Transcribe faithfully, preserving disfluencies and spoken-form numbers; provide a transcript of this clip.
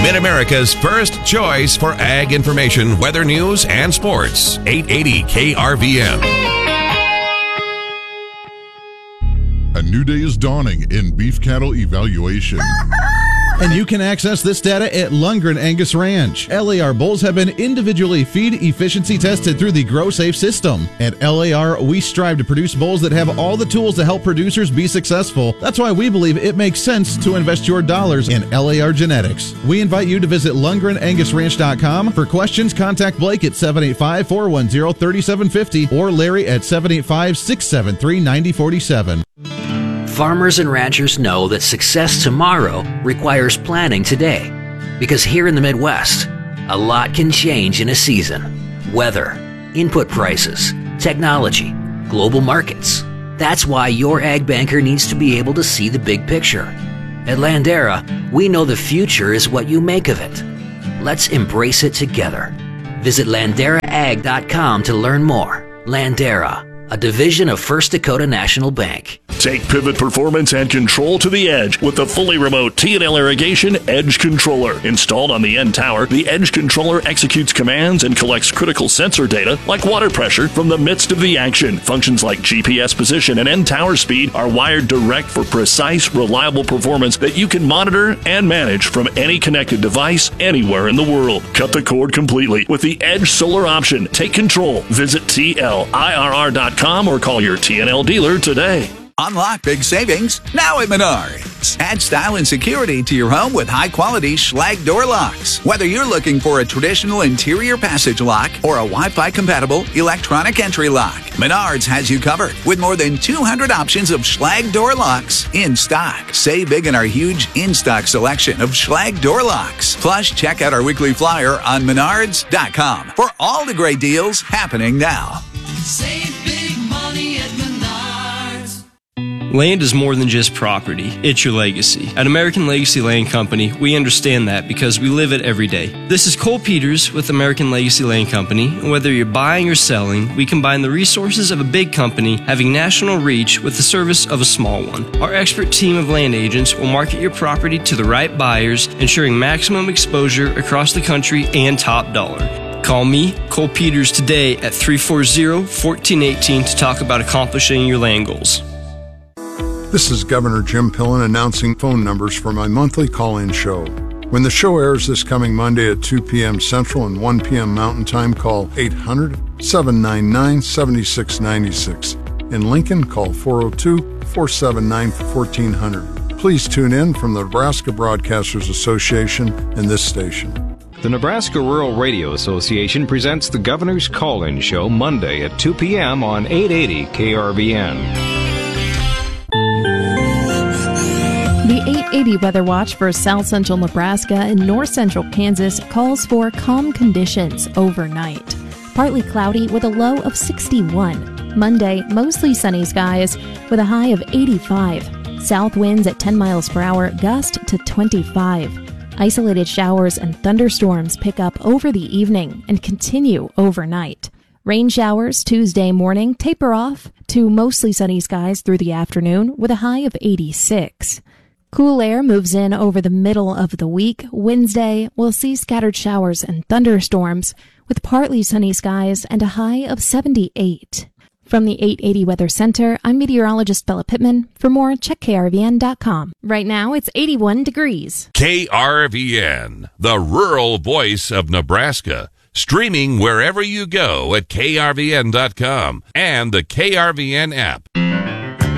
Mid-America's first choice for ag information, weather news, and sports. eight eighty K R V M. A new day is dawning in beef cattle evaluation. And you can access this data at Lundgren Angus Ranch. L A R bulls have been individually feed efficiency tested through the GrowSafe system. At L A R, we strive to produce bulls that have all the tools to help producers be successful. That's why we believe it makes sense to invest your dollars in L A R genetics. We invite you to visit Lundgren Angus Ranch dot com. For questions, contact Blake at seven eight five, four one zero, three seven five zero or Larry at seven eight five, six seven three, nine zero four seven. Farmers and ranchers know that success tomorrow requires planning today. Because here in the Midwest, a lot can change in a season. Weather, input prices, technology, global markets. That's why your ag banker needs to be able to see the big picture. At Landera, we know the future is what you make of it. Let's embrace it together. Visit Landera Ag dot com to learn more. Landera, a division of First Dakota National Bank. Take pivot performance and control to the edge with the fully remote T and L Irrigation Edge Controller. Installed on the end tower, the Edge Controller executes commands and collects critical sensor data like water pressure from the midst of the action. Functions like G P S position and end tower speed are wired direct for precise, reliable performance that you can monitor and manage from any connected device anywhere in the world. Cut the cord completely with the Edge Solar option. Take control. Visit T L I R R dot com or call your T and L dealer today. Unlock big savings now at Menards. Add style and security to your home with high-quality Schlage door locks. Whether you're looking for a traditional interior passage lock or a Wi-Fi compatible electronic entry lock, Menards has you covered with more than two hundred options of Schlage door locks in stock. Save big in our huge in-stock selection of Schlage door locks. Plus, check out our weekly flyer on Menards dot com for all the great deals happening now. Save big money at Menards. Land is more than just property. It's your legacy. At American Legacy Land Company, we understand that because we live it every day. This is Cole Peters with American Legacy Land Company, and whether you're buying or selling, we combine the resources of a big company having national reach with the service of a small one. Our expert team of land agents will market your property to the right buyers, ensuring maximum exposure across the country and top dollar. Call me, Cole Peters, today at three four zero, one four one eight to talk about accomplishing your land goals. This is Governor Jim Pillen announcing phone numbers for my monthly call-in show. When the show airs this coming Monday at two p.m. Central and one p.m. Mountain Time, call eight hundred, seven nine nine, seven six nine six. In Lincoln, call four oh two, four seven nine, one four zero zero. Please tune in from the Nebraska Broadcasters Association and this station. The Nebraska Rural Radio Association presents the Governor's Call-In Show Monday at two p.m. on eight eighty K R V N. The eight eighty Weather Watch for South Central Nebraska and North Central Kansas calls for calm conditions overnight. Partly cloudy with a low of sixty-one. Monday, mostly sunny skies with a high of eighty-five. South winds at ten miles per hour, gust to twenty-five. Isolated showers and thunderstorms pick up over the evening and continue overnight. Rain showers Tuesday morning taper off to mostly sunny skies through the afternoon with a high of eighty-six. Cool air moves in over the middle of the week. Wednesday, we'll see scattered showers and thunderstorms with partly sunny skies and a high of seventy-eight. From the eight eighty Weather Center, I'm meteorologist Bella Pittman. For more, check K R V N dot com. Right now, it's eighty-one degrees. K R V N, the rural voice of Nebraska. Streaming wherever you go at K R V N dot com and the K R V N app.